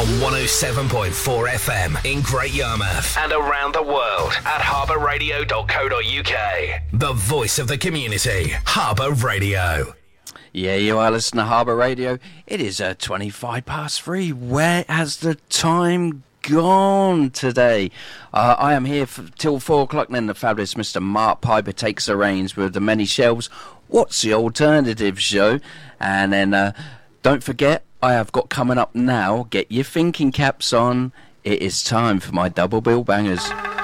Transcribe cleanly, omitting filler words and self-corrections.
on 107.4 FM in Great Yarmouth and around the world at harbourradio.co.uk. The voice of the community, Harbour Radio. Yeah, you are listening to Harbour Radio. It is 3:25. Where has the time gone today? I am here till 4 o'clock, then the fabulous Mr. Mark Piper takes the reins with the many shelves. What's the alternative show? And then don't forget, I have got coming up now, get your thinking caps on. It is time for my double bill bangers.